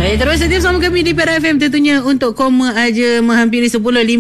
Baik, terus setia bersama kami di Perak FM tentunya untuk koma aja menghampiri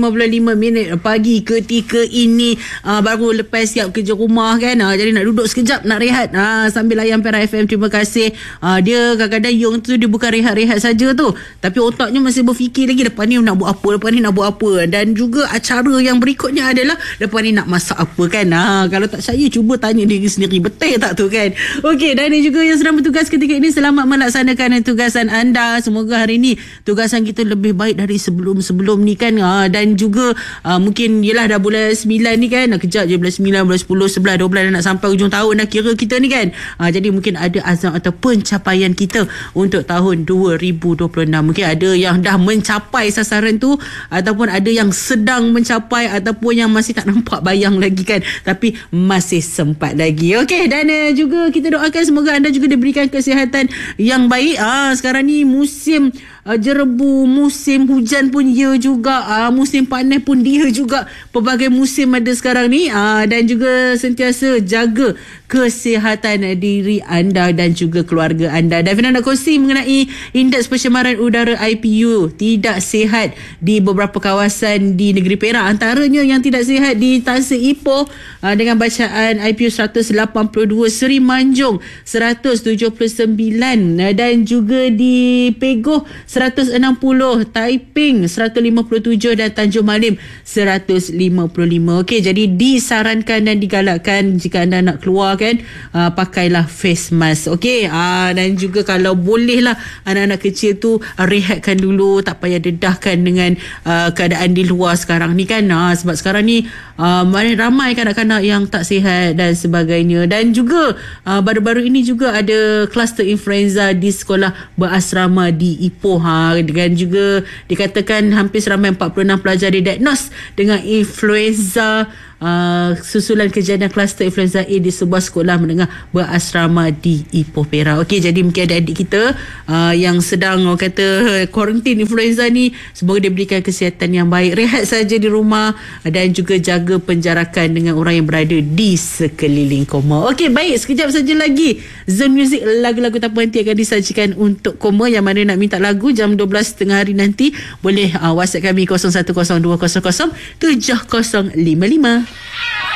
10:55 pagi ketika ini baru lepas siap kerja rumah kan. Jadi nak duduk sekejap, nak rehat sambil layan Perak FM. Terima kasih. Dia kadang-kadang Yung tu dia bukan rehat-rehat saja tu, tapi otaknya masih berfikir lagi lepas ni nak buat apa, dan juga acara yang berikutnya adalah lepas ni nak masak apa kan. Kalau tak percaya cuba tanya diri sendiri, betul tak tu kan. Okey, dan juga yang sedang bertugas ketika ini, selamat melaksanakan tugasan anda. Semoga hari ini tugasan kita lebih baik dari sebelum ni kan. Dan juga mungkin yelah dah bulan 9 ni kan, kejap je bulan 9, bulan 10, 11, 12 dah nak sampai hujung tahun dah kira kita ni kan. Jadi mungkin ada azam atau pencapaian kita untuk tahun 2026. Mungkin ada yang dah mencapai sasaran tu, ataupun ada yang sedang mencapai, ataupun yang masih tak nampak bayang lagi kan, tapi masih sempat lagi. Okey, dan juga kita doakan semoga anda juga diberikan kesihatan yang baik. Sekarang ni musim jerebu, musim hujan pun dia juga, musim panas pun dia juga, pelbagai musim ada sekarang ni. Dan juga sentiasa jaga kesihatan diri anda dan juga keluarga anda. Dan Fina nak kongsi mengenai indeks pencemaran udara IPU tidak sihat di beberapa kawasan di negeri Perak, antaranya yang tidak sihat di Tasik Ipoh dengan bacaan IPU 182, Seri Manjung 179, dan juga di Pegoh 160, Taiping 157 dan Tanjung Malim 155. Okey, jadi disarankan dan digalakkan jika anda nak keluar kan, pakailah face mask. Okey, dan juga kalau boleh lah anak-anak kecil tu rehatkan dulu, tak payah dedahkan dengan keadaan di luar sekarang ni kan. Sebab sekarang ni ramai kanak-kanak yang tak sihat dan sebagainya. Dan juga baru-baru ini juga ada kluster influenza di sekolah berasrama di Ipoh. Dan juga dikatakan hampir seramai 46 pelajar didiagnos dengan influenza susulan kejadian kluster influenza A di sebuah sekolah menengah berasrama di Ipoh, Perak. Okey, jadi mungkin ada adik kita yang sedang kata kuarantin influenza ni, semoga diberikan kesihatan yang baik, rehat saja di rumah dan juga jaga penjarakan dengan orang yang berada di sekeliling koma. Okey, baik, sekejap saja lagi Zone Music, lagu-lagu tanpa henti akan disajikan untuk koma. Yang mana nak minta lagu jam 12 tengah hari nanti, boleh WhatsApp kami 0102007055.